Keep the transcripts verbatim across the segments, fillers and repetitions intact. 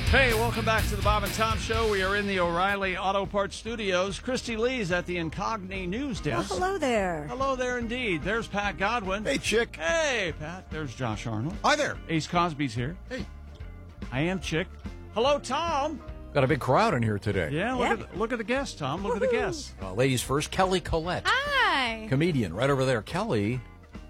Hey, welcome back to the Bob and Tom Show. We are in the O'Reilly Auto Parts Studios. Christy Lee's at the Incogni News Desk. Well, hello there. Hello there indeed. There's Pat Godwin. Hey, Chick. Hey, Pat. There's Josh Arnold. Hi there. Ace Cosby's here. Hey. I am Chick. Hello, Tom. Got a big crowd in here today. Yeah, look, Yep. at, the, look at the guests, Tom. Look Woo-hoo. at the guests. Uh, ladies first, Kelly Collette. Hi. Comedian, right over there. Kelly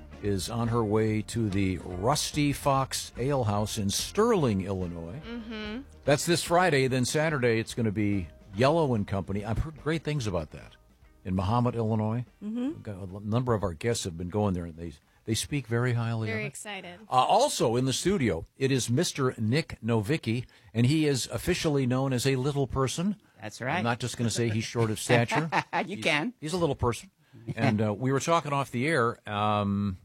is on her way to the Rusty Fox Ale House in Sterling, Illinois. Mm-hmm. That's this Friday. Then Saturday, it's going to be Yellow and Company. I've heard great things about that in Mahomet, Illinois. Mm-hmm. A number of our guests have been going there, and they they speak very highly Very of it. excited. Uh, also in the studio, it is Mister Nick Novicki, and he is officially known as a little person. That's right. I'm not just going to say he's short of stature. You he's, can. He's a little person. And uh, we were talking off the air. Um,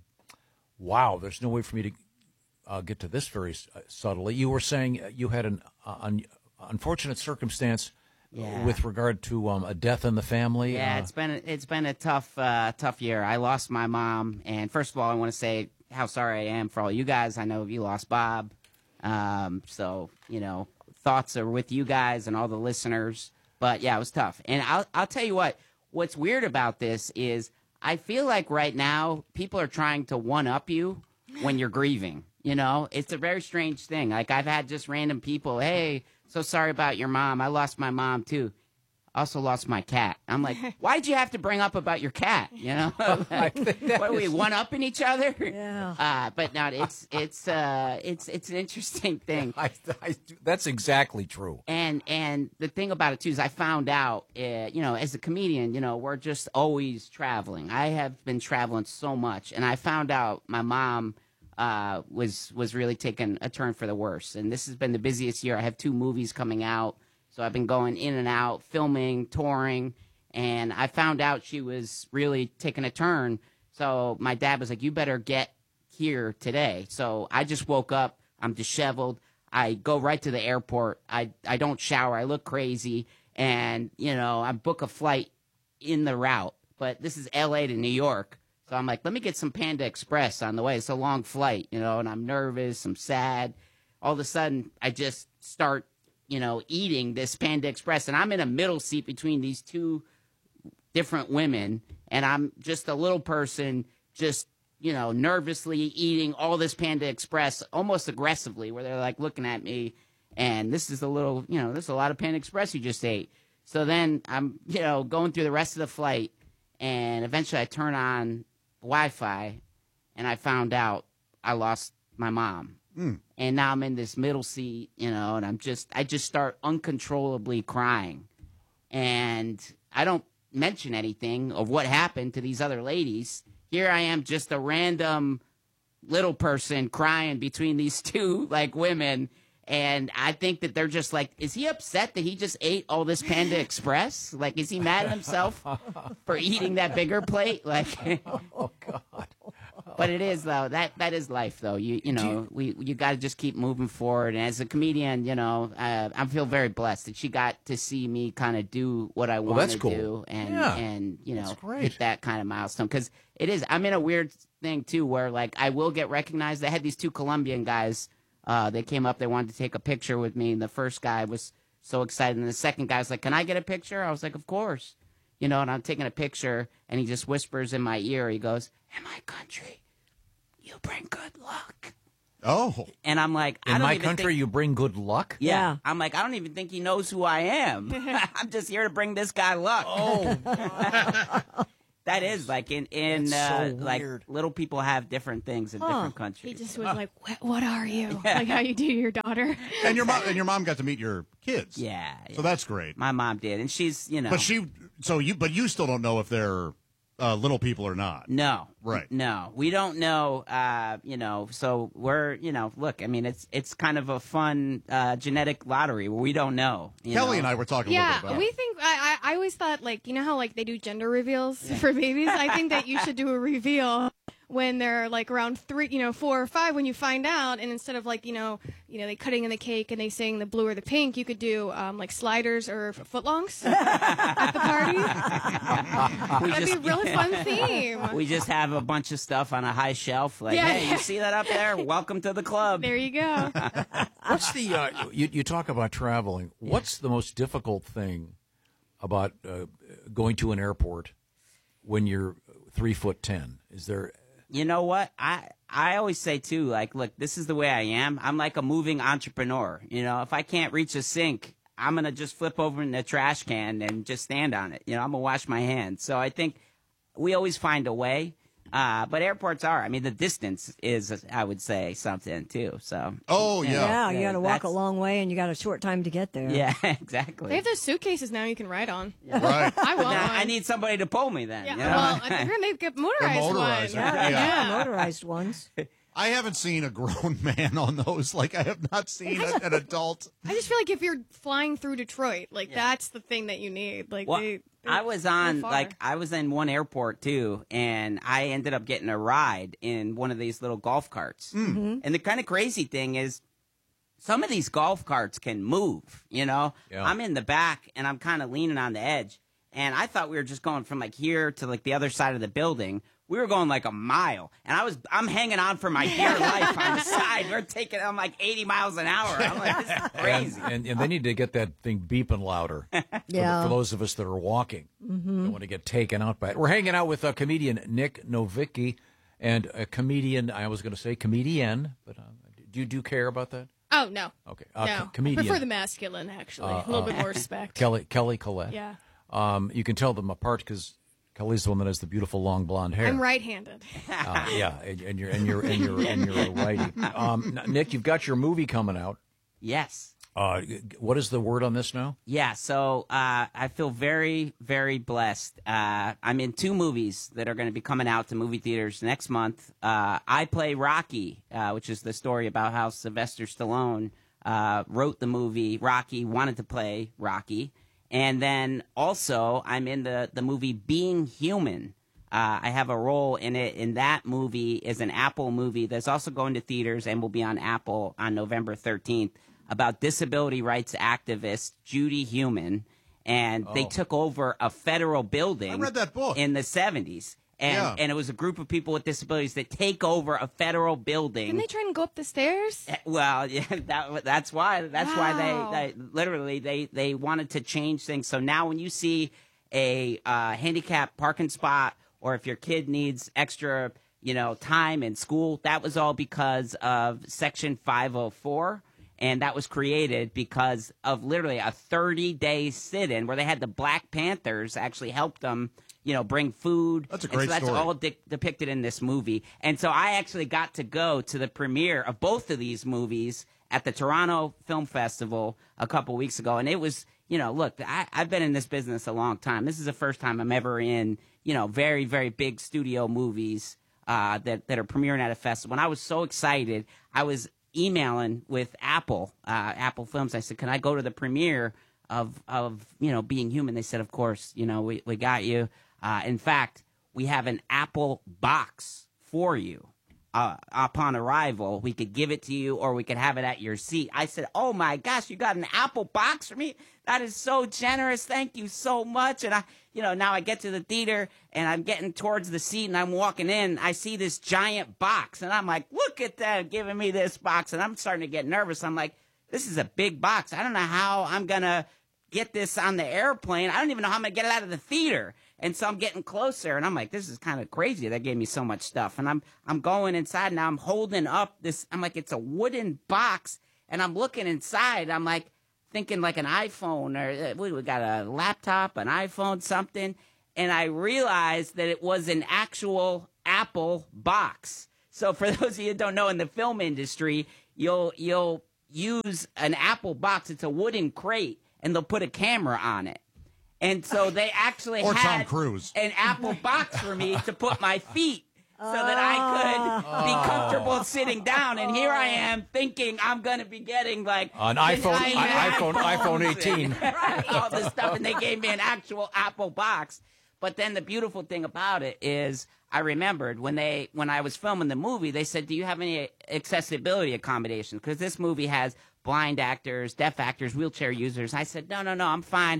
wow, there's no way for me to uh, get to this very uh, subtly. You were saying you had an uh, un- unfortunate circumstance Yeah. with regard to um, a death in the family. Yeah, uh, it's been it's been a tough uh, tough year. I lost my mom, and first of all, I want to say how sorry I am for all you guys. I know you lost Bob, um, so you know thoughts are with you guys and all the listeners. But yeah, it was tough. And I'll I'll tell you what. What's weird about this is I feel like right now people are trying to one up you when you're grieving. You know, it's a very strange thing. Like I've had just random people, hey, so sorry about your mom. I lost my mom too. Also lost my cat. I'm like, why'd you have to bring up about your cat? You know, like, what are we one upping each other? Yeah. Uh, but no, it's it's uh, it's it's an interesting thing. I, I, that's exactly true. And and the thing about it too is I found out, uh, you know, as a comedian, you know, we're just always traveling. I have been traveling so much, and I found out my mom uh, was was really taking a turn for the worse. And this has been the busiest year. I have two movies coming out. So I've been going in and out, filming, touring, and I found out she was really taking a turn. So my dad was like, you better get here today. So I just woke up. I'm disheveled. I go right to the airport. I, I don't shower. I look crazy. And, you know, I book a flight in the route. But this is L A to New York. So I'm like, let me get some Panda Express on the way. It's a long flight, you know, and I'm nervous. I'm sad. All of a sudden, I just start you know, eating this Panda Express, and I'm in a middle seat between these two different women, and I'm just a little person just, you know, nervously eating all this Panda Express, almost aggressively, where they're, like, looking at me, and this is a little, you know, this is a lot of Panda Express you just ate. So then I'm, you know, going through the rest of the flight, and eventually I turn on Wi-Fi, and I found out I lost my mom. Mm. And now I'm in this middle seat, you know, and I'm just, I just start uncontrollably crying. And I don't mention anything of what happened to these other ladies. Here I am, just a random little person crying between these two, like, women. And I think that they're just like, is he upset that he just ate all this Panda Express? Like, is he mad at himself for eating that bigger plate? Like, Oh, God. But it is, though. That that is life, though. You you know, you, we you got to just keep moving forward. And as a comedian, you know, uh, I feel very blessed that she got to see me kind of do what I Well, want that's to cool. do, and Yeah. and you know, That's great. hit that kind of milestone. Because it is. I'm in a weird thing too, where like I will get recognized. I had these two Colombian guys. Uh, they came up. They wanted to take a picture with me. And the first guy was so excited, and the second guy was like, "Can I get a picture?" I was like, "Of course." You know, and I'm taking a picture, and he just whispers in my ear. He goes, "In my country, you bring good luck." Oh. And I'm like, I In don't my even country, think, you bring good luck? yeah. Yeah. I'm like, I don't even think he knows who I am. I'm just here to bring this guy luck. Oh, That is like in in That's uh, so like weird. little people have different things in Huh. different He countries. just was like, what, what are you? Like how you do your daughter. And your mom and your mom got to meet your kids. yeah, yeah. So that's great. My mom did, and she's you know, But she so you but you still don't know if they're uh, little people or not. no, Right. No, we don't know. Uh, you know, so we're you know, look, I mean, it's it's kind of a fun uh, genetic lottery where we don't know. you Kelly know? and I were talking a little bit Yeah, about we it. think, I, I, I always thought, like, you know how, like, they do gender reveals for babies? I think that you should do a reveal when they're, like, around three, you know, four or five when you find out, and instead of, like, you know, you know, they cutting in the cake and they saying the blue or the pink, you could do, um, like, sliders or footlongs at the party. We That'd just- be a really fun theme. We just have a bunch of stuff on a high shelf. Like, Yeah. hey, you see that up there? Welcome to the club. There you go. What's What's the uh, you, you talk about traveling? What's the most difficult thing about uh, going to an airport when you're three foot ten? Is there? You know what? I I always say too, like, look, this is the way I am. I'm like a moving entrepreneur. You know, if I can't reach a sink, I'm gonna just flip over in the trash can and just stand on it. You know, I'm gonna wash my hands. So I think we always find a way. Uh, but airports are. I mean, the distance is, I would say, something too. So. Oh yeah. Yeah, you got to walk a That's- long way, and you got a short time to get there. Yeah, exactly. They have those suitcases now you can ride on. Right. I want Now, one. I need somebody to pull me then. Yeah, you know? well, I think they get motorized, motorized, ones. Yeah, Yeah. yeah, motorized ones. I haven't seen a grown man on those. Like I have not seen a, an adult. I just feel like if you're flying through Detroit, like that's the thing that you need. Like Well, they, they I was go on far. like I was in one airport too, and I ended up getting a ride in one of these little golf carts. Mm-hmm. And the kind of crazy thing is, some of these golf carts can move. You know, Yeah. I'm in the back and I'm kind of leaning on the edge, and I thought we were just going from like here to like the other side of the building. We were going like a mile, and I was I'm hanging on for my dear life on the side. We're taking I'm like eighty miles an hour. I'm like, this is And, crazy. and, and they need to get that thing beeping louder for, the- Yeah. for those of us that are walking. Don't want to get taken out by it. We're hanging out with uh, comedian Nick Novicki and a comedian, I was going to say comedian, but uh, do you do care about that? Oh no, Okay. Uh, no. co- comedian. I prefer the masculine actually. a little bit more respect. Kelly, Kelly Collette. Yeah, Um, you can tell them apart because Kelly's the one that has the beautiful long blonde hair. I'm right-handed. Uh, yeah, and, and you're and you're and you're and you're a righty. Um, n- Nick, you've got your movie coming out. Yes. Uh, what is the word on this now? Yeah, so uh, I feel very, very blessed. Uh, I'm in two movies that are going to be coming out to movie theaters next month. Uh, I play Rocky, uh, which is the story about how Sylvester Stallone uh, wrote the movie Rocky, wanted to play Rocky. And then also, I'm in the, the movie Being Human. Uh, I have a role in it, and that movie is an Apple movie that's also going to theaters and will be on Apple on November thirteenth, about disability rights activist Judy Human. And they Oh. took over a federal building I read that book. in the seventies. And, Yeah. and it was a group of people with disabilities that take over a federal building. Didn't they try and go up the stairs? Eh, Well, yeah, that that's why that's Wow. why they, they literally they they wanted to change things. So now when you see a uh, handicapped parking spot, or if your kid needs extra, you know, time in school, that was all because of Section five oh four. And that was created because of literally a thirty-day sit-in where they had the Black Panthers actually help them, you know, bring food. That's a And great so that's story. all de- depicted in this movie. And so I actually got to go to the premiere of both of these movies at the Toronto Film Festival a couple weeks ago. And it was, you know, look, I, I've been in this business a long time. This is the first time I'm ever in, you know, very, very big studio movies uh, that, that are premiering at a festival. And I was so excited. I was emailing with Apple, uh, Apple Films. I said, can I go to the premiere of, of you know, Being Human? They said, of course, you know, we, we got you. Uh, in fact, we have an Apple box for you. Uh, upon arrival, we could give it to you, or we could have it at your seat. I said, oh my gosh, you got an Apple box for me? That is so generous. Thank you so much. And I, you know, now I get to the theater and I'm getting towards the seat and I'm walking in. I see this giant box and I'm like, look at that, giving me this box. And I'm starting to get nervous. I'm like, this is a big box. I don't know how I'm going to get this on the airplane. I don't even know how I'm going to get it out of the theater. And so I'm getting closer, and I'm like, this is kind of crazy. They gave me so much stuff. And I'm I'm going inside, now I'm holding up this, I'm like, it's a wooden box, and I'm looking inside. I'm like, thinking like an iPhone, or uh, we we got a laptop, an iPhone, something. And I realized that it was an actual Apple box. So for those of you who don't know, in the film industry, you'll you'll use an Apple box. It's a wooden crate, and they'll put a camera on it. And so they actually Or Tom had Cruise. an Apple box for me to put my feet so that I could be comfortable sitting down. And here I am thinking I'm going to be getting like An this iPhone- tiny i- iPhone- iPhone and- eighteen. right, all this stuff. And they gave me an actual Apple box. But then the beautiful thing about it is I remembered when they when I was filming the movie, they said, do you have any accessibility accommodations? Because this movie has blind actors, deaf actors, wheelchair users. I said, no, no, no, I'm fine.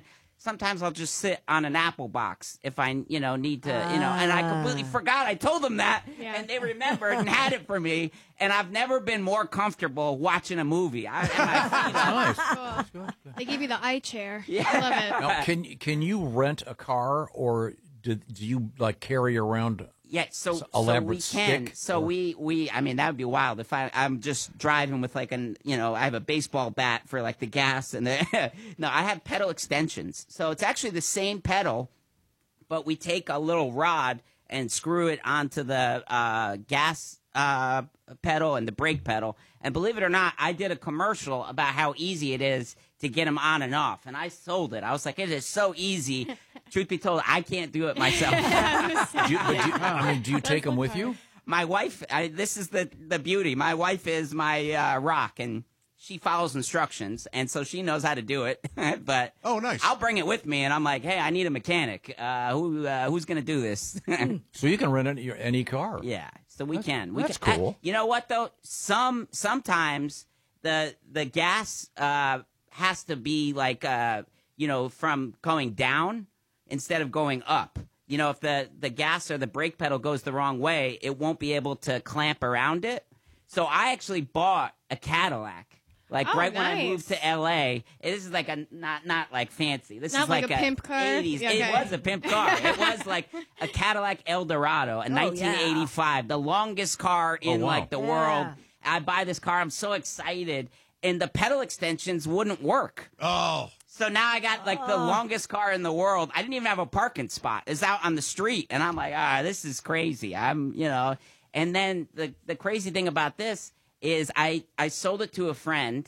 sometimes I'll just sit on an apple box if I, you know, need to, you know, and I completely forgot. I told them that, Yeah. and they remembered and had it for me. And I've never been more comfortable watching a movie. I, and I, you know, Nice. They give you the eye chair. Yeah. I love it. Now, can can you rent a car, or do, do you like carry around? Yeah, so, So so we elaborate can. stick, So or- we, we, I mean, that would be wild if I, I'm just driving with like an, you know, I have a baseball bat for like the gas and the, no, I have pedal extensions. So it's actually the same pedal, but we take a little rod and screw it onto the uh, gas uh, pedal and the brake pedal. And believe it or not, I did a commercial about how easy it is to get them on and off. And I sold it. I was like, it is so easy. Truth be told, I can't do it myself. Do you, but do you, I mean, do you take them with you? My wife, I, this is the, the beauty. My wife is my uh, rock, and she follows instructions, and so she knows how to do it. But Oh, nice. I'll bring it with me, and I'm like, hey, I need a mechanic. Uh, who uh, who's going to do this? So you can rent any, any car. Yeah, so we can. We that's can. cool. I- you know what though? Some sometimes the the gas uh, has to be like uh, you know, from going down instead of going up. You know, if the the gas or the brake pedal goes the wrong way, it won't be able to clamp around it. So I actually bought a Cadillac. Like Oh, right when I nice. moved to L A, this is like a not not like fancy. This Not is like like, a pimp car? eighties. Yeah, It okay. was a pimp car. It was like a Cadillac Eldorado, a nineteen eighty-five, the longest car in wow. like the Yeah. world. I buy this car. I'm so excited, and the pedal extensions wouldn't work. Oh, So now I got like the longest car in the world. I didn't even have a parking spot. It's out on the street, and I'm like, ah, this is crazy. I'm, you know. And then the the crazy thing about this is I I sold it to a friend,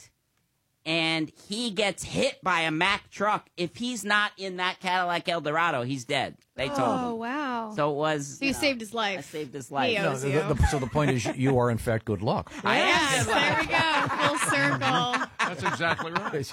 and he gets hit by a Mack truck. If he's not in that Cadillac Eldorado, he's dead. They told Oh, him. wow. So it was. So you know, saved his life. I saved his life. He No, owes the- you. the- so the point is, you are in fact good luck. I am. Yes, there we go. Full circle. That's exactly right.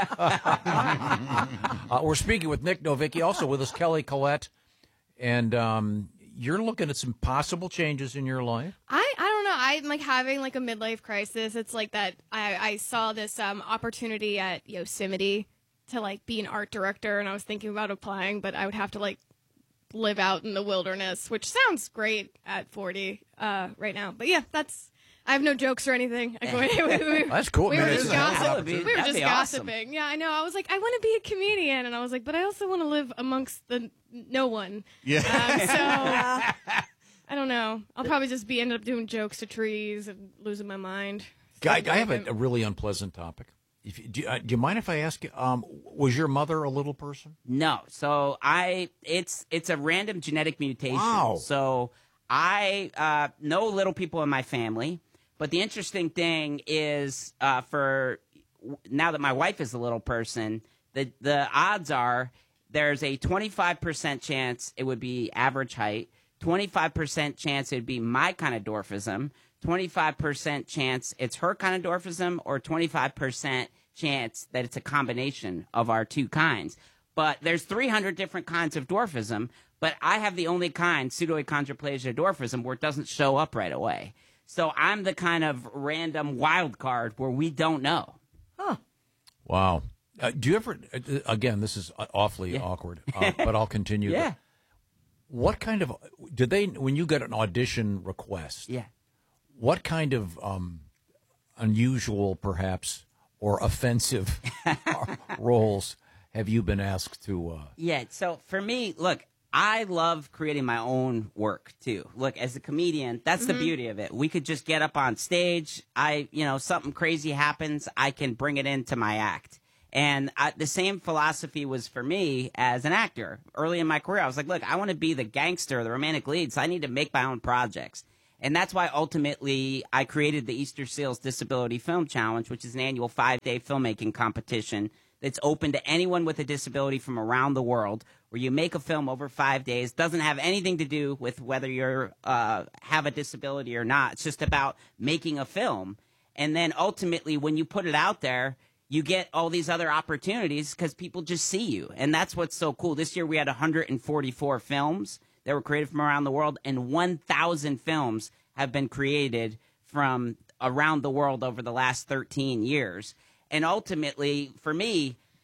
Uh, we're speaking with Nick Novicki, also with us Kelly Collette, and um, you're looking at some possible changes in your life. I, I don't know. I'm like having like a midlife crisis. It's like that. I, I saw this um, opportunity at Yosemite to like be an art director, and I was thinking about applying, but I would have to like live out in the wilderness, which sounds great at forty uh, right now. But yeah, that's. I have no jokes or anything. I go, we, we, That's cool. We I were mean, just it's a hell of an gossiping. opportunity. We were That'd just be awesome. gossiping. Yeah, I know. I was like, I want to be a comedian, and I was like, but I also want to live amongst the no one. yeah. Um, so I don't know. I'll probably just be end up doing jokes to trees and losing my mind. I, I have a, a really unpleasant topic. If you, do, you- uh, do you mind if I ask you? Um, was your mother a little person? No. So I it's it's a random genetic mutation. Wow. So I uh, know little people in my family, but the interesting thing is uh, for now that my wife is a little person, the the odds are there's a twenty-five percent chance it would be average height, twenty-five percent chance it would be my kind of dwarfism, twenty-five percent chance it's her kind of dwarfism, or twenty-five percent chance that it's a combination of our two kinds. But there's three hundred different kinds of dwarfism, but I have the only kind, pseudoachondroplasia dwarfism, where it doesn't show up right away. So I'm the kind of random wild card where we don't know. Wow. Uh, do you ever? Uh, again, this is awfully awkward, uh, but I'll continue. Yeah. What kind of did they when you get an audition request? Yeah. What kind of um, unusual, perhaps, or offensive roles have you been asked to? Uh, Yeah, so for me, look, I love creating my own work too. Look, as a comedian, that's the beauty of it. We could just get up on stage. I, you know, something crazy happens, I can bring it into my act. And I, the same philosophy was for me as an actor. Early in my career, I was like, look, I want to be the gangster, the romantic lead, so I need to make my own projects. And that's why ultimately I created the Easter Seals Disability Film Challenge, which is an annual five-day filmmaking competition that's open to anyone with a disability from around the world, where you make a film over five days. Doesn't have anything to do with whether you uh, have a disability or not. It's just about making a film. And then ultimately, when you put it out there, you get all these other opportunities because people just see you. And that's what's so cool. This year we had one hundred forty-four films that were created from around the world, and one thousand films have been created from around the world over the last thirteen years. And ultimately, for me,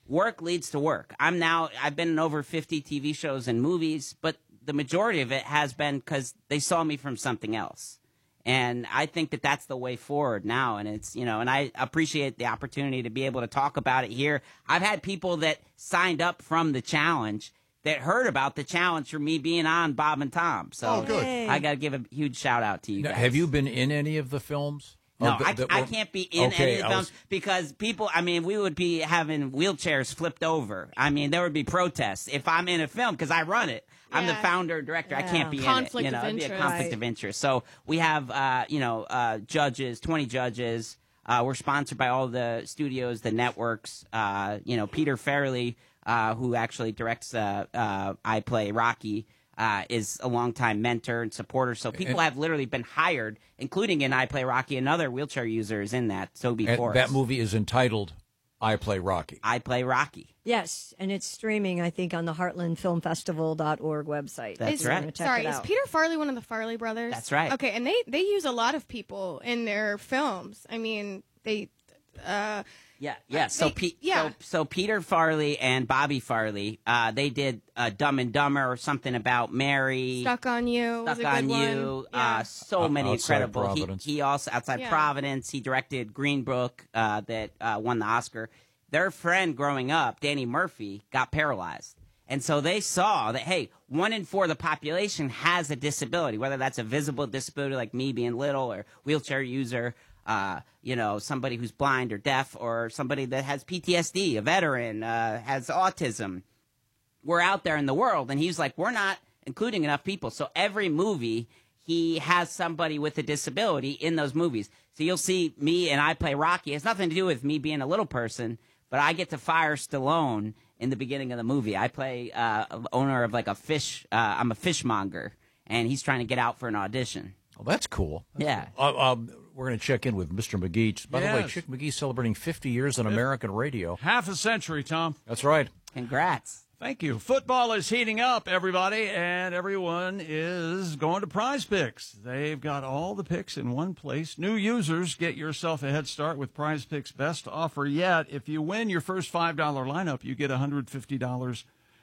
work leads to work. I'm now, I've been in over fifty T V shows and movies, but the majority of it has been because they saw me from something else. And I think that that's the way forward now. And it's, you know, and I appreciate the opportunity to be able to talk about it here. I've had people that signed up from the challenge that heard about the challenge from me being on Bob and Tom. So Oh, good. I got to give a huge shout out to you Now, guys. have you been in any of the films? No, Oh, the- I, that I were- can't be in Okay, any of the I films was- because people, I mean, we would be having wheelchairs flipped over. I mean, there would be protests if I'm in a film because I run it. I'm the Yeah. founder, director. I can't be Conflict in it. You know, of it'd be a interest. conflict Right. of interest. So we have, uh, you know, uh, judges, twenty judges. Uh, we're sponsored by all the studios, the networks. Uh, you know, Peter Farrelly, uh, who actually directs uh, uh, I Play Rocky, uh, is a longtime mentor and supporter. So people And- have literally been hired, including in I Play Rocky, another wheelchair user is in that, Toby and Forrest. that movie is entitled I Play Rocky. I Play Rocky. Yes, and it's streaming, I think, on the heartland film festival dot org website. That's If you right. wanna check Sorry, it is out. Peter Farley one of the Farley brothers? That's right. Okay, and they they use a lot of people in their films. I mean, they. Uh, Yeah, yeah. So, they- Pe- yeah. so, so Peter Farley and Bobby Farley, uh, they did uh, Dumb and Dumber or something about Mary. Stuck on You. was Stuck a good on one. You. Yeah. Uh, so O- many Outside incredible. He, Providence. he also outside Yeah. Providence. He directed Green Book uh, that uh, won the Oscar. Their friend growing up, Danny Murphy, got paralyzed. And so they saw that, hey, one in four of the population has a disability, whether that's a visible disability like me being little or wheelchair user, uh, you know, somebody who's blind or deaf or somebody that has P T S D, a veteran, uh, has autism. We're out there in the world. And he's like, we're not including enough people. So every movie, he has somebody with a disability in those movies. So you'll see me and I Play Rocky. It has nothing to do with me being a little person, but I get to fire Stallone in the beginning of the movie. I play uh, owner of like a fish. Uh, I'm a fishmonger, and he's trying to get out for an audition. Well, that's cool. Yeah. Uh, um, we're going to check in with Mister McGee. By the way, Yes. Chick McGee celebrating fifty years on American radio. Half a century, Tom. That's right. Congrats. Thank you. Football is heating up, everybody, and everyone is going to Prize Picks. They've got all the picks in one place. New users, get yourself a head start with Prize Picks' best offer yet. If you win your first five dollar lineup, you get one hundred fifty dollars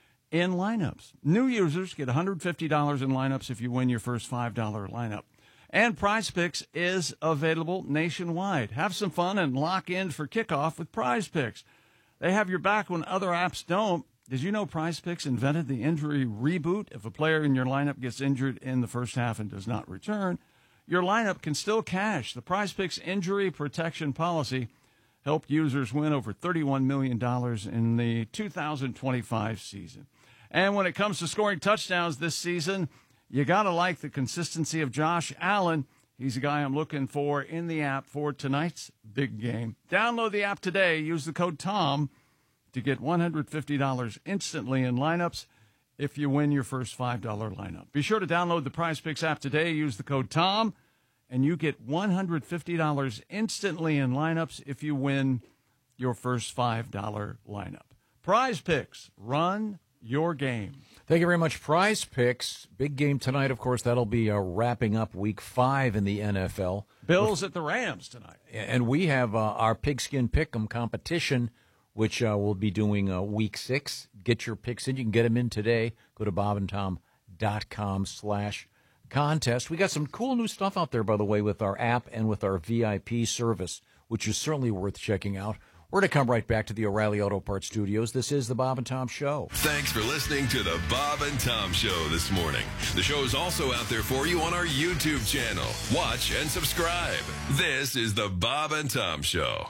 in lineups. New users get one hundred fifty dollars in lineups if you win your first five dollar lineup. And Prize Picks is available nationwide. Have some fun and lock in for kickoff with Prize Picks. They have your back when other apps don't. Did you know Prize Picks invented the injury reboot? If a player in your lineup gets injured in the first half and does not return, your lineup can still cash. The Prize Picks injury protection policy helped users win over thirty-one million dollars in the two thousand twenty-five season. And when it comes to scoring touchdowns this season, you got to like the consistency of Josh Allen. He's a guy I'm looking for in the app for tonight's big game. Download the app today. Use the code TOM to get one hundred fifty dollars instantly in lineups if you win your first five dollar lineup. Be sure to download the Prize Picks app today. Use the code TOM, and you get one hundred fifty dollars instantly in lineups if you win your first five dollar lineup. Prize Picks, run your game. Thank you very much. Prize Picks. Big game tonight, of course. That'll be uh, wrapping up week five in the N F L. Bills at the Rams tonight. And we have uh, our Pigskin Pick'em competition, which uh, we'll be doing uh, week six. Get your picks in. You can get them in today. Go to bobandtom.com slash contest. We got some cool new stuff out there, by the way, with our app and with our V I P service, which is certainly worth checking out. We're going to come right back to the O'Reilly Auto Parts Studios. This is the Bob and Tom Show. Thanks for listening to the Bob and Tom Show this morning. The show is also out there for you on our YouTube channel. Watch and subscribe. This is the Bob and Tom Show.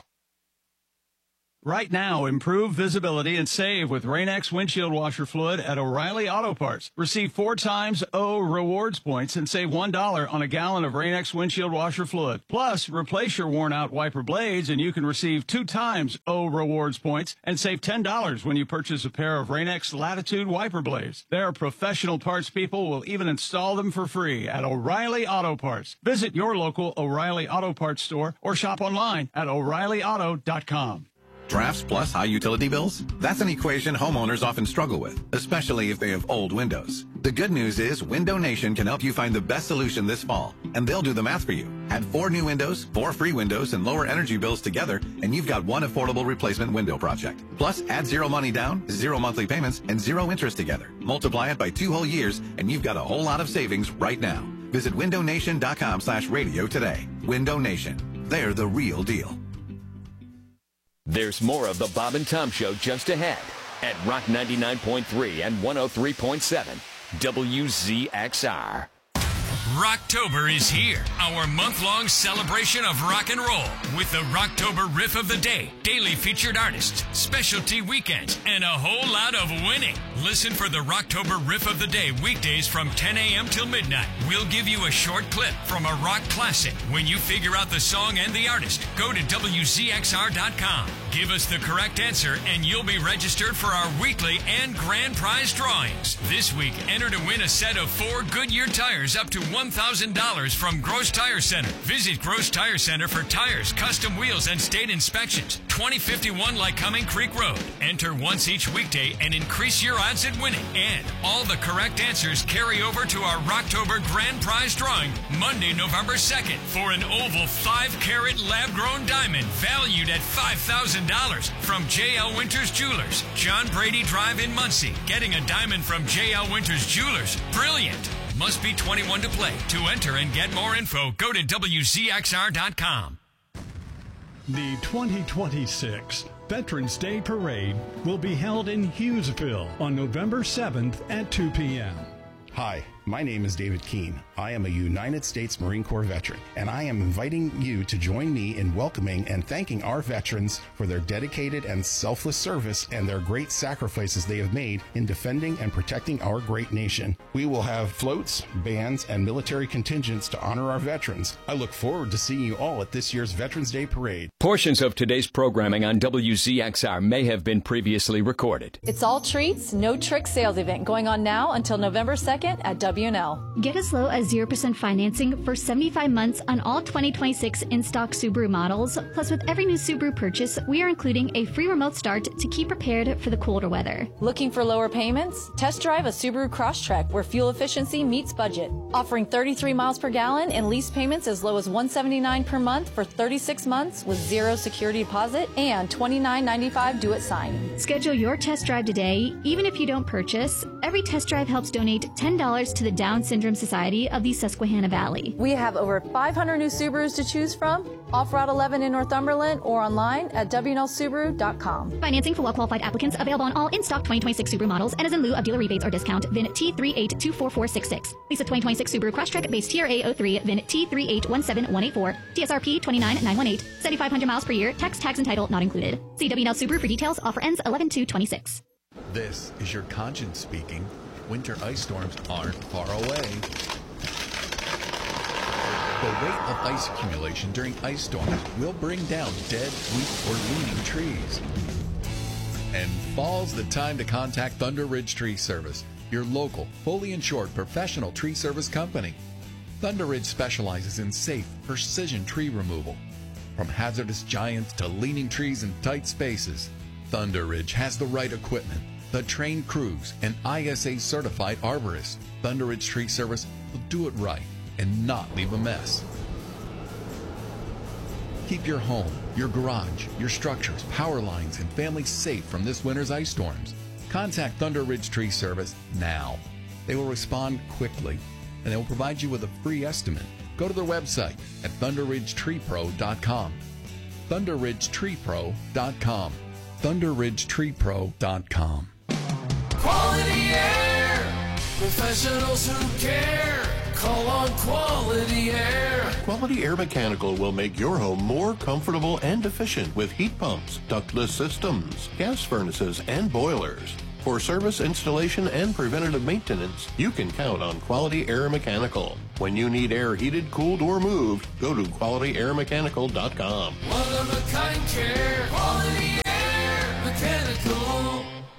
Right now, improve visibility and save with Rain-X windshield washer fluid at O'Reilly Auto Parts. Receive four times O rewards points and save one dollar on a gallon of Rain-X windshield washer fluid. Plus, replace your worn-out wiper blades and you can receive two times O rewards points and save ten dollars when you purchase a pair of Rain-X Latitude wiper blades. Their professional parts people will even install them for free at O'Reilly Auto Parts. Visit your local O'Reilly Auto Parts store or shop online at O'Reilly Auto dot com. Drafts plus high utility bills? That's an equation homeowners often struggle with, especially if they have old windows. The good news is Window Nation can help you find the best solution this fall, and they'll do the math for you. Add four new windows, four free windows, and lower energy bills together, and you've got one affordable replacement window project. Plus, add zero money down, zero monthly payments, and zero interest together. Multiply it by two whole years, and you've got a whole lot of savings right now. Visit window nation dot com slash radio today. Window Nation. They're the real deal. There's more of the Bob and Tom Show just ahead at Rock ninety-nine point three and one oh three point seven W Z X R. Rocktober is here, our month-long celebration of rock and roll with the Rocktober Riff of the Day, daily featured artists, specialty weekends, and a whole lot of winning. Listen for the Rocktober Riff of the Day weekdays from ten a.m. till midnight. We'll give you a short clip from a rock classic. When you figure out the song and the artist, go to W Z X R dot com. Give us the correct answer and you'll be registered for our weekly and grand prize drawings. This week, enter to win a set of four Goodyear tires up to one thousand dollars from Gross Tire Center. Visit Gross Tire Center for tires, custom wheels, and state inspections. twenty fifty-one Lycoming Creek Road. Enter once each weekday and increase your odds at winning. And all the correct answers carry over to our Rocktober Grand Prize drawing Monday, November second for an oval five carat lab-grown diamond valued at five thousand dollars from J L Winters Jewelers. John Brady Drive in Muncie. Getting a diamond from J L Winters Jewelers. Brilliant. Must be twenty-one to play. To enter and get more info, go to W Z X R dot com. The twenty twenty-six Veterans Day Parade will be held in Hughesville on November seventh at two p.m. Hi, my name is David Keene. I am a United States Marine Corps veteran, and I am inviting you to join me in welcoming and thanking our veterans for their dedicated and selfless service and their great sacrifices they have made in defending and protecting our great nation. We will have floats, bands, and military contingents to honor our veterans. I look forward to seeing you all at this year's Veterans Day Parade. Portions of today's programming on W Z X R may have been previously recorded. It's All Treats, No Trick sales event going on now until November second at W and L. Get as low as zero percent financing for seventy-five months on all twenty twenty-six in-stock Subaru models. Plus, with every new Subaru purchase, we are including a free remote start to keep prepared for the colder weather. Looking for lower payments? Test drive a Subaru Crosstrek where fuel efficiency meets budget. Offering thirty-three miles per gallon and lease payments as low as one hundred seventy-nine dollars per month for thirty-six months with zero security deposit and twenty-nine ninety-five due at signing. Schedule your test drive today, even if you don't purchase. Every test drive helps donate ten dollars to the Down Syndrome Society of the Susquehanna Valley. We have over five hundred new Subarus to choose from. Off Route eleven in Northumberland or online at W N L Subaru dot com. Financing for well-qualified applicants available on all in-stock twenty twenty-six Subaru models and is in lieu of dealer rebates or discount. V I N T three eight two four four six six. Lease a twenty twenty-six Subaru Crosstrek base T R A zero three. V I N T three eight one seven one eight four. T S R P two nine nine one eight. seventy-five hundred miles per year. Tax, tags, and title not included. See W N L Subaru for details. Offer ends eleven two twenty-six. This is your conscience speaking. Winter ice storms aren't far away. The rate of ice accumulation during ice storms will bring down dead, weak, or leaning trees. And fall's the time to contact Thunder Ridge Tree Service, your local, fully insured professional tree service company. Thunder Ridge specializes in safe, precision tree removal. From hazardous giants to leaning trees in tight spaces, Thunder Ridge has the right equipment, the trained crews, and I S A-certified arborists. Thunder Ridge Tree Service will do it right and not leave a mess. Keep your home, your garage, your structures, power lines, and family safe from this winter's ice storms. Contact Thunder Ridge Tree Service now. They will respond quickly, and they will provide you with a free estimate. Go to their website at thunder ridge tree pro dot com. thunder ridge tree pro dot com. thunder ridge tree pro dot com. Quality Air. Professionals who care. Call on Quality Air. Quality Air Mechanical will make your home more comfortable and efficient with heat pumps, ductless systems, gas furnaces, and boilers. For service, installation, and preventative maintenance, you can count on Quality Air Mechanical. When you need air heated, cooled, or moved, go to quality air mechanical dot com. One of a kind care. Quality Air Mechanical.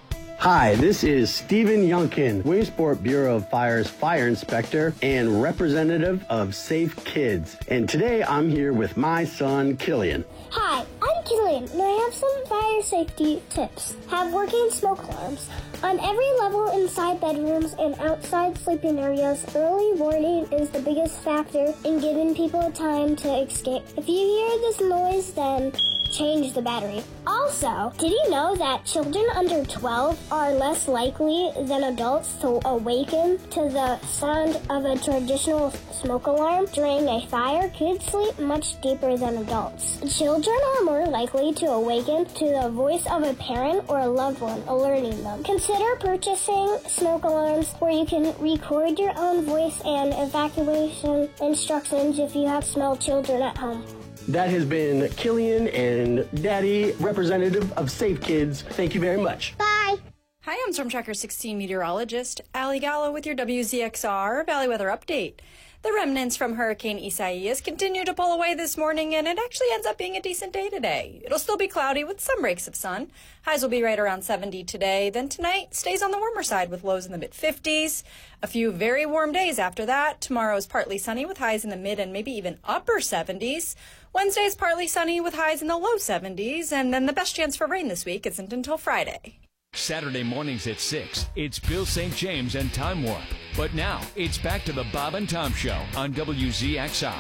Hi, this is Stephen Youngkin, Williamsport Bureau of Fire's fire inspector and representative of Safe Kids. And today I'm here with my son, Killian. Hi, I'm Killian, and I have some fire safety tips. Have working smoke alarms. On every level inside bedrooms and outside sleeping areas, early warning is the biggest factor in giving people time to escape. If you hear this noise, then change the battery. Also, did you know that children under twelve are less likely than adults to awaken to the sound of a traditional smoke alarm during a fire? Kids sleep much deeper than adults. Children are more likely to awaken to the voice of a parent or a loved one alerting them. Consider purchasing smoke alarms where you can record your own voice and evacuation instructions if you have small children at home. That has been Killian and Daddy, representative of Safe Kids. Thank you very much. Bye. Hi, I'm Storm Tracker sixteen meteorologist Allie Gallo with your W Z X R Valley Weather Update. The remnants from Hurricane Isaias continue to pull away this morning, and it actually ends up being a decent day today. It'll still be cloudy with some breaks of sun. Highs will be right around seventy today. Then tonight stays on the warmer side with lows in the mid-fifties. A few very warm days after that. Tomorrow is partly sunny with highs in the mid and maybe even upper seventies. Wednesday is partly sunny with highs in the low seventies. And then the best chance for rain this week isn't until Friday. Saturday mornings at six, it's Bill Saint James and Time Warp. But now, it's back to the Bob and Tom Show on W Z X R.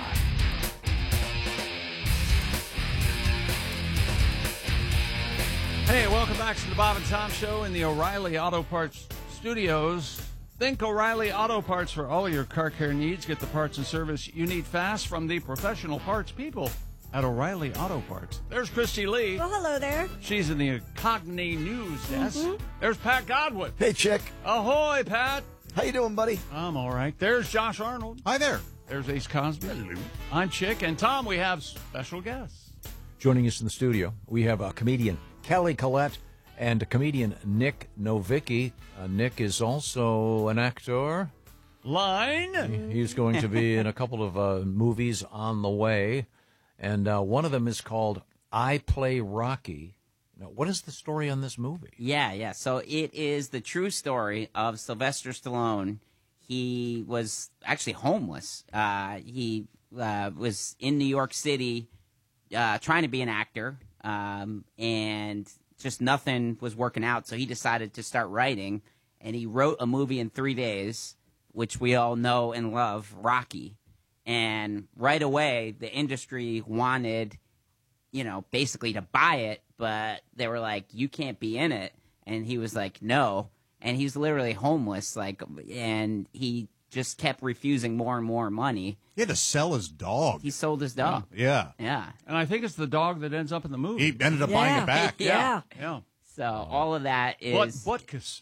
Hey, welcome back to the Bob and Tom Show in the O'Reilly Auto Parts Studios. Think O'Reilly Auto Parts for all your car care needs. Get the parts and service you need fast from the professional parts people at O'Reilly Auto Parts. There's Christy Lee. Well, hello there. She's in the Cogni News desk. Mm-hmm. There's Pat Godwin. Hey, Chick. Ahoy, Pat. How you doing, buddy? I'm all right. There's Josh Arnold. Hi there. There's Ace Cosby. Hello. I'm Chick. And Tom, we have special guests. Joining us in the studio, we have a comedian, Kelly Collette, and a comedian, Nick Novicki. Uh, Nick is also an actor. Line. He's going to be in a couple of uh, movies on the way. And uh, one of them is called I Play Rocky. Now, what is the story on this movie? Yeah, yeah. So it is the true story of Sylvester Stallone. He was actually homeless. Uh, he uh, was in New York City uh, trying to be an actor, um, and just nothing was working out. So he decided to start writing, and he wrote a movie in three days, which we all know and love, Rocky. And right away, the industry wanted, you know, basically to buy it, but they were like, you can't be in it. And he was like, no. And he's literally homeless, like, and he just kept refusing more and more money. He had to sell his dog. He sold his dog. Yeah. Yeah. And I think it's the dog that ends up in the movie. He ended up Yeah. buying it back. Yeah. Yeah. So all of that is Butt, Butkus.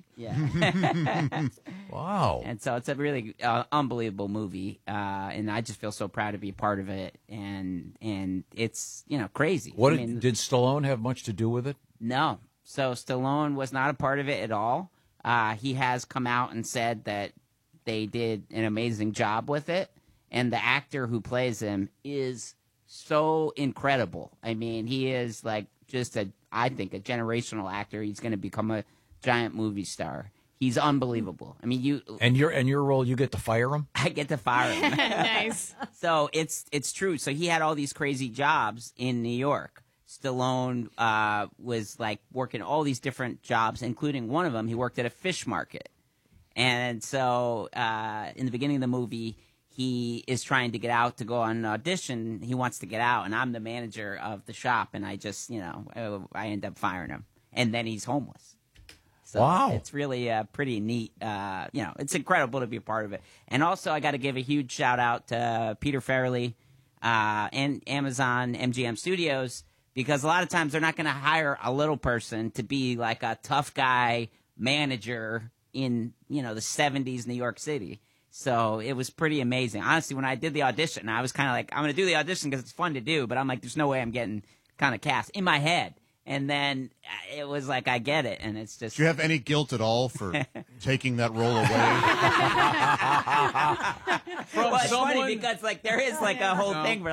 Yeah. Wow. And so it's a really uh, unbelievable movie, uh, and I just feel so proud to be a part of it. And and it's you know crazy. What I did, mean, did Stallone have much to do with it? No. So Stallone was not a part of it at all. Uh, he has come out and said that they did an amazing job with it, and the actor who plays him is so incredible. I mean, he is like just a, I think, a generational actor. He's going to become a giant movie star. He's unbelievable. I mean, you And your and your role, you get to fire him? I get to fire him. Nice. So it's it's true. So he had all these crazy jobs in New York. Stallone uh, was like working all these different jobs, including one of them. He worked at a fish market. And so uh, in the beginning of the movie, he is trying to get out to go on an audition. He wants to get out, and I'm the manager of the shop, and I just, you know, I end up firing him. And then he's homeless. So Wow. It's really uh, pretty neat. Uh, you know, it's incredible to be a part of it. And also, I got to give a huge shout out to uh, Peter Farrelly uh, and Amazon M G M Studios, because a lot of times they're not going to hire a little person to be like a tough guy manager in, you know, the seventies New York City. So it was pretty amazing. Honestly, when I did the audition, I was kind of like, I'm going to do the audition because it's fun to do, but I'm like, there's no way I'm getting kind of cast in my head. And then it was like, I get it. And it's just. Do you have any guilt at all for taking that role away? Well, it's someone- funny because like there is like a whole No. thing where like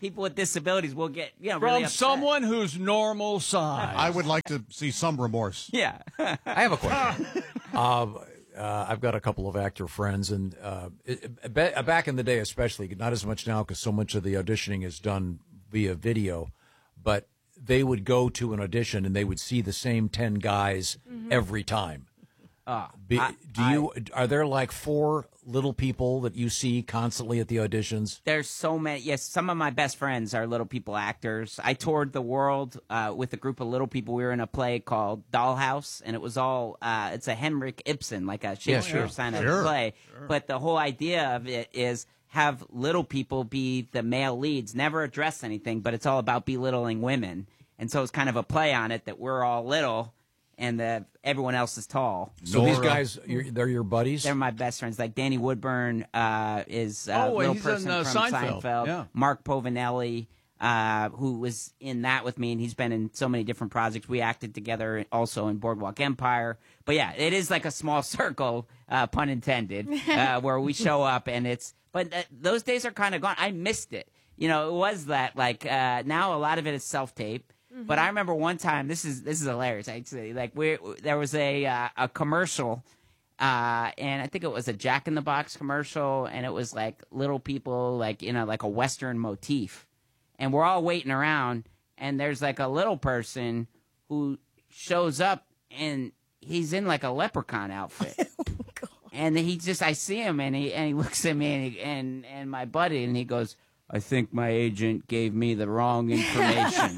people with disabilities will get, you know, From really upset. someone who's normal size. I would like to see some remorse. Yeah. I have a question. uh, uh, I've got a couple of actor friends, and uh, it, it, back in the day especially, not as much now because so much of the auditioning is done via video, but they would go to an audition and they would see the same ten guys mm-hmm. every time. Uh, Be, I, do you are there like four little people that you see constantly at the auditions? There's so many. Yes, some of my best friends are little people actors. I toured the world uh, with a group of little people. We were in a play called Dollhouse, and it was all. Uh, it's a Henrik Ibsen, like a Shakespeare yeah, kind of sure. play. Sure. But the whole idea of it is have little people be the male leads, never address anything, but it's all about belittling women. And so it's kind of a play on it that we're all little. And the, everyone else is tall. So Nora. These guys, you're, they're your buddies? They're my best friends. Like Danny Woodburn uh, is a oh, little he's person in, uh, from Seinfeld. Seinfeld. Yeah. Mark Povinelli, uh, who was in that with me, and he's been in so many different projects. We acted together also in Boardwalk Empire. But yeah, it is like a small circle, uh, pun intended, uh, where we show up, and it's. But uh, those days are kind of gone. I missed it. You know, it was that like uh, now a lot of it is self tape. Mm-hmm. But I remember one time. This is this is hilarious. Actually, like we there was a uh, a commercial, uh, and I think it was a Jack in the Box commercial, and it was like little people, like you know, like a Western motif, and we're all waiting around, and there's like a little person who shows up, and he's in like a leprechaun outfit, oh, God. And he just I see him, and he and he looks at me, and he, and and my buddy, and he goes, I think my agent gave me the wrong information.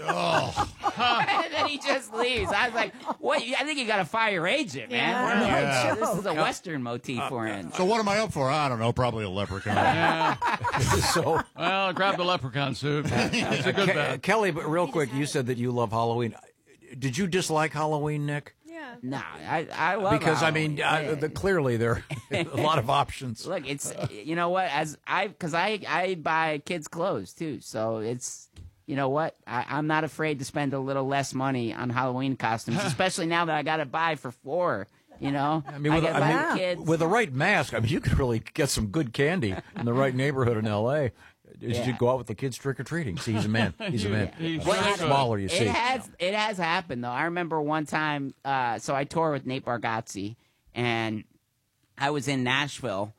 oh. And then he just leaves. I was like, "What? I think you got to fire your agent, man. Yeah. Yeah. This is a Western motif we're in." So what am I up for? I don't know. Probably a leprechaun. Yeah. so, well, grab the leprechaun suit. That's a good Ke- bet. Kelly, but real quick, you said that you love Halloween. Did you dislike Halloween, Nick? Yeah. No, I I love Because Halloween. I mean, uh, the, clearly there are a lot of options. Look, it's you know what? As I because I I buy kids clothes too, so it's you know what? I, I'm not afraid to spend a little less money on Halloween costumes, especially now that I got to buy for four. You know, I mean, with, I a, I mean, kids. with the right mask, I mean, you could really get some good candy in the right neighborhood in L A. You Yeah. should go out with the kids trick or treating. See, he's a man. He's a man. He's Well, really the smaller you It see. has it has happened though. I remember one time. Uh, so I toured with Nate Bargatze, and I was in Nashville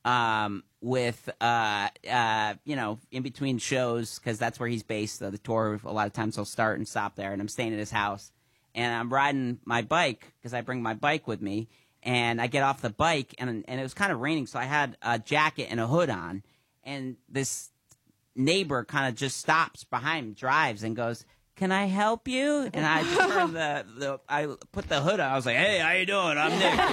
um, with uh, uh, you know in between shows because that's where he's based. Uh, the tour a lot of times he'll start and stop there, and I'm staying at his house, and I'm riding my bike because I bring my bike with me, and I get off the bike, and and it was kind of raining, so I had a jacket and a hood on, and this neighbor kind of just stops behind me, drives, and goes, "Can I help you?" And I turned the, the I put the hood on. I was like, "Hey, how you doing? I'm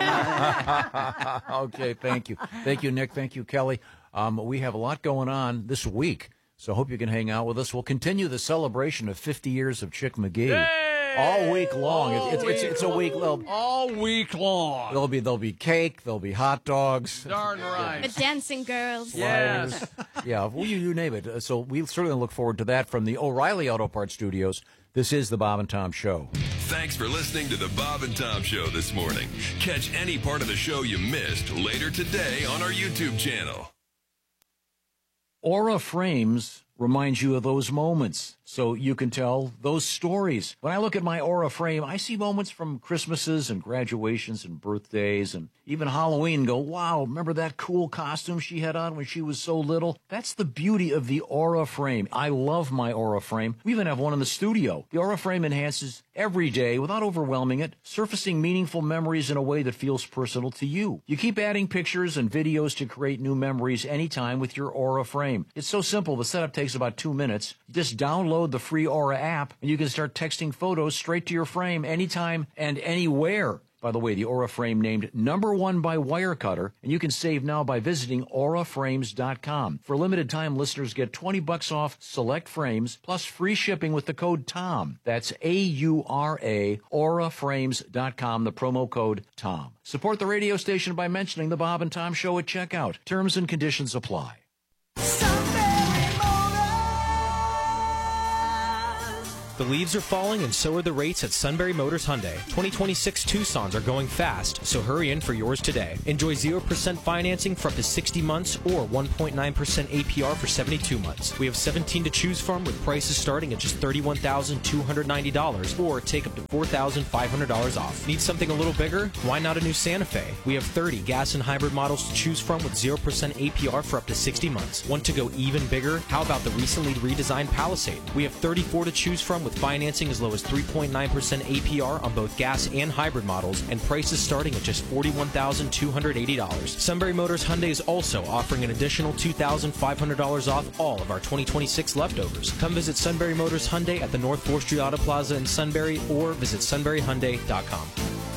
Nick." Okay, thank you. Thank you, Nick. Thank you, Kelly. Um, we have a lot going on this week, so I hope you can hang out with us. We'll continue the celebration of fifty years of Chick McGee. Yay! All week long. All it's, it's, it's, it's a week. There'll, All week long. there'll be there'll be cake. There'll be hot dogs. Darn right. The dancing girls. Yes. Yeah, well, you, you name it. Uh, So we certainly look forward to that from the O'Reilly Auto Parts Studios. This is the Bob and Tom Show. Thanks for listening to the Bob and Tom Show this morning. Catch any part of the show you missed later today on our YouTube channel. Aura Frames reminds you of those moments, so you can tell those stories. When I look at my Aura frame, I see moments from Christmases and graduations and birthdays and even Halloween and go, wow, remember that cool costume she had on when she was so little? That's the beauty of the Aura frame. I love my Aura frame. We even have one in the studio. The Aura frame enhances every day without overwhelming it, surfacing meaningful memories in a way that feels personal to you. You keep adding pictures and videos to create new memories anytime with your Aura frame. It's so simple. The setup takes about two minutes. Just download the free Aura app, and you can start texting photos straight to your frame anytime and anywhere. By the way, the Aura frame named number one by Wirecutter, and you can save now by visiting aura frames dot com. For limited time, listeners get twenty bucks off select frames plus free shipping with the code TOM. That's A U R A, aura frames dot com, the promo code TOM. Support the radio station by mentioning the Bob and Tom Show at checkout. Terms and conditions apply. The leaves are falling and so are the rates at Sunbury Motors Hyundai. twenty twenty-six Tucsons are going fast, so hurry in for yours today. Enjoy zero percent financing for up to sixty months or one point nine percent A P R for seventy-two months. We have seventeen to choose from with prices starting at just thirty-one thousand two hundred ninety dollars or take up to four thousand five hundred dollars off. Need something a little bigger? Why not a new Santa Fe? We have thirty gas and hybrid models to choose from with zero percent A P R for up to sixty months. Want to go even bigger? How about the recently redesigned Palisade? We have thirty-four to choose from with financing as low as three point nine percent A P R on both gas and hybrid models and prices starting at just forty-one thousand two hundred eighty dollars. Sunbury Motors Hyundai is also offering an additional two thousand five hundred dollars off all of our twenty twenty-six leftovers. Come visit Sunbury Motors Hyundai at the North fourth Street Auto Plaza in Sunbury or visit sunbury hyundai dot com.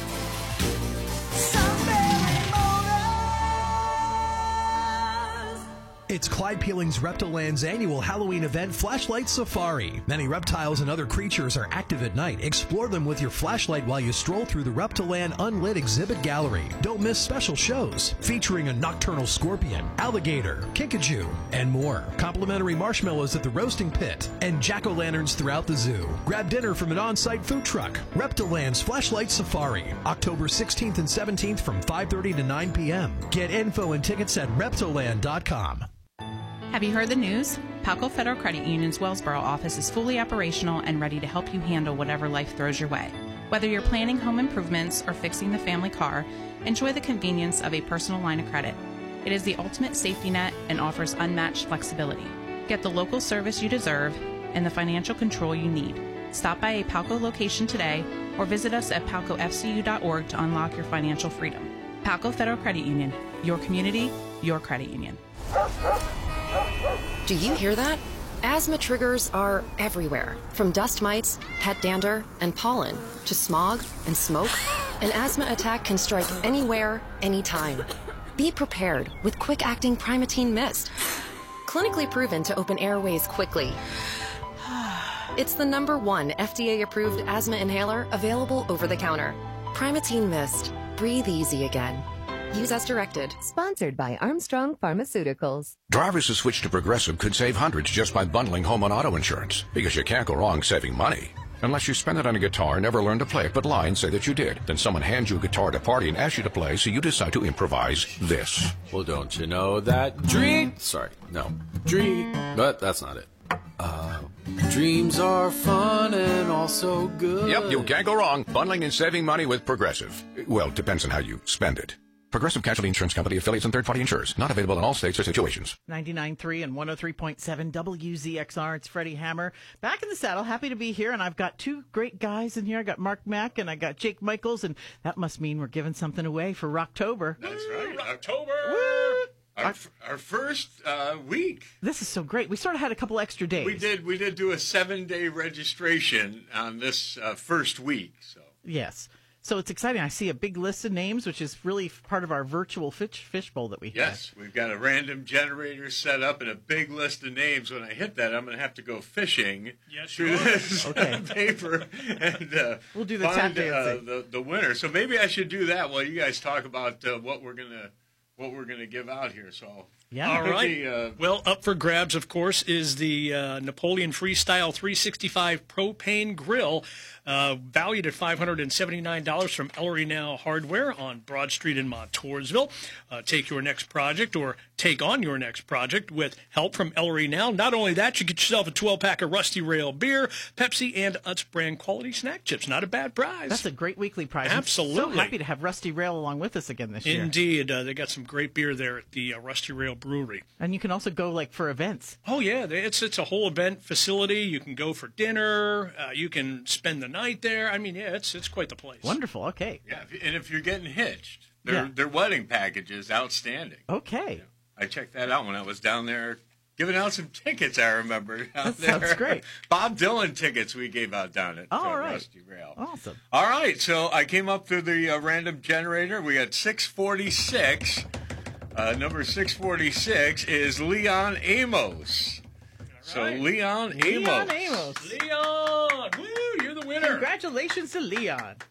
It's Clyde Peeling's Reptiland's annual Halloween event, Flashlight Safari. Many reptiles and other creatures are active at night. Explore them with your flashlight while you stroll through the Reptiland Unlit Exhibit Gallery. Don't miss special shows featuring a nocturnal scorpion, alligator, kinkajou, and more. Complimentary marshmallows at the roasting pit and jack-o'-lanterns throughout the zoo. Grab dinner from an on-site food truck. Reptiland's Flashlight Safari, October sixteenth and seventeenth from five thirty to nine p.m. Get info and tickets at reptiland dot com. Have you heard the news? Palco Federal Credit Union's Wellsboro office is fully operational and ready to help you handle whatever life throws your way. Whether you're planning home improvements or fixing the family car, enjoy the convenience of a personal line of credit. It is the ultimate safety net and offers unmatched flexibility. Get the local service you deserve and the financial control you need. Stop by a Palco location today or visit us at palco f c u dot org to unlock your financial freedom. Palco Federal Credit Union, your community, your credit union. Do you hear that? Asthma triggers are everywhere, from dust mites, pet dander, and pollen, to smog and smoke. An asthma attack can strike anywhere, anytime. Be prepared with quick-acting Primatene Mist. Clinically proven to open airways quickly. It's the number one F D A-approved asthma inhaler available over the counter. Primatene Mist. Breathe easy again. Use as directed. Sponsored by Armstrong Pharmaceuticals. Drivers who switch to Progressive could save hundreds just by bundling home and auto insurance, because you can't go wrong saving money. Unless you spend it on a guitar and never learn to play it, but lie and say that you did. Then someone hands you a guitar at a party and asks you to play, so you decide to improvise this. Well, don't you know that dream... Sorry, no. Dream... But that's not it. Uh, dreams are fun and also good. Yep, you can't go wrong bundling and saving money with Progressive. Well, depends on how you spend it. Progressive Casualty Insurance Company, affiliates, and third-party insurers. Not available in all states or situations. ninety-nine point three and one oh three point seven W Z X R. It's Freddie Hammer. Back in the saddle. Happy to be here. And I've got two great guys in here. I got Mark Mack and I got Jake Michaels. And that must mean we're giving something away for Rocktober. That's right. October. Our, our first uh, week. This is so great. We sort of had a couple extra days. We did. We did do a seven-day registration on this uh, first week. So yes. So it's exciting. I see a big list of names, which is really part of our virtual fish fishbowl that we have. Yes, we've got a random generator set up and a big list of names. When I hit that, I'm going to have to go fishing yes, through this okay. paper and uh, we'll do the find tap dancing. Uh, the, the winner. So maybe I should do that while you guys talk about uh, what we're going to what we're going to give out here. So. Yeah. All right. The, uh, well, up for grabs, of course, is the uh, Napoleon Freestyle three sixty-five propane grill, uh, valued at five hundred seventy-nine dollars from Ellery Now Hardware on Broad Street in Montoursville. Uh, take your next project or take on your next project with help from Ellery Now. Not only that, you get yourself a twelve-pack of Rusty Rail beer, Pepsi, and Utz brand quality snack chips. Not a bad prize. That's a great weekly prize. Absolutely. I'm so happy to have Rusty Rail along with us again this year. Indeed. Uh, they got some great beer there at the uh, Rusty Rail Brewery. And you can also go like for events. Oh yeah, it's it's a whole event facility. You can go for dinner. Uh, you can spend the night there. I mean, yeah, it's it's quite the place. Wonderful. Okay. Yeah, and if you're getting hitched, their Yeah. their wedding package is outstanding. Okay. Yeah, I checked that out when I was down there giving out some tickets. I remember down That there. sounds great. Bob Dylan tickets we gave out down at All uh, right. Rusty Rail. Awesome. All right, so I came up through the uh, random generator. We got six forty-six. Uh, number six forty-six is Leon Amos. So Leon Amos. Leon Amos. Leon, woo, you're the winner. Congratulations to Leon.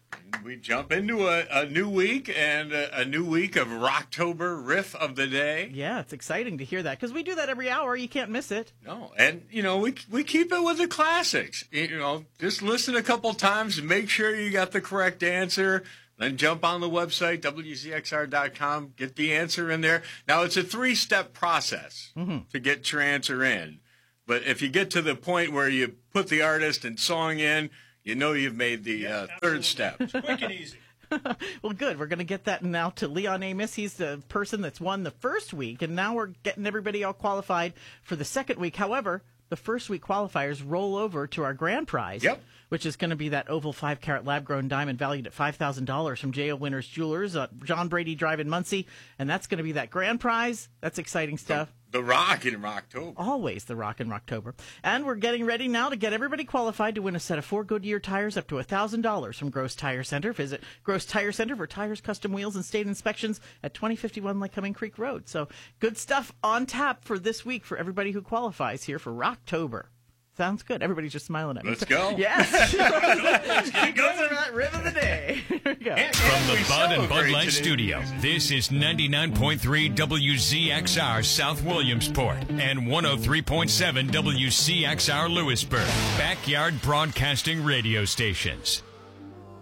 we jump into a, a new week and a, a new week of Rocktober Riff of the Day. Yeah, it's exciting to hear that because we do that every hour. You can't miss it. No, and, you know, we we keep it with the classics. You know, just listen a couple times and make sure you got the correct answer. Then jump on the website, W Z X R dot com, get the answer in there. Now, it's a three-step process mm-hmm. to get your answer in. But if you get to the point where you put the artist and song in, you know you've made the uh, third step. Quick and easy. Well, good. We're going to get that now to Leon Amos. He's the person that's won the first week, and now we're getting everybody all qualified for the second week. However, the first week qualifiers roll over to our grand prize, yep. which is going to be that oval five-carat lab-grown diamond valued at five thousand dollars from J O Winners Jewelers, uh, John Brady Drive in Muncie, and that's going to be that grand prize. That's exciting stuff. The, the Rock in Rocktober. Always the Rock in Rocktober. And we're getting ready now to get everybody qualified to win a set of four Goodyear tires up to one thousand dollars from Gross Tire Center. Visit Gross Tire Center for tires, custom wheels, and state inspections at twenty fifty-one Lycoming Creek Road. So good stuff on tap for this week for everybody who qualifies here for Rocktober. Sounds good. Everybody's just smiling at me. Let's go. Yes. Let's get going. Rib of the day. Here we go. And, From and the we Bud and Bud celebrate Light today. Studio, this is ninety-nine point three W Z X R South Williamsport and one oh three point seven W C X R Lewisburg, backyard broadcasting radio stations.